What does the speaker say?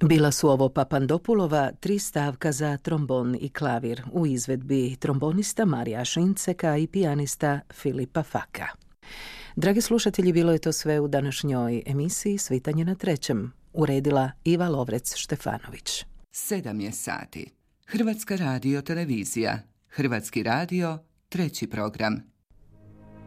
Bila su ovo Papandopulova 3 stavka za trombon i klavir u izvedbi trombonista Marija Šinceka i pijanista Filipa Faka. Dragi slušatelji, bilo je to sve u današnjoj emisiji Svitanje na trećem, uredila Iva Lovrec-Štefanović. 7 je sati. Hrvatska radio televizija. Hrvatski radio, 3. program.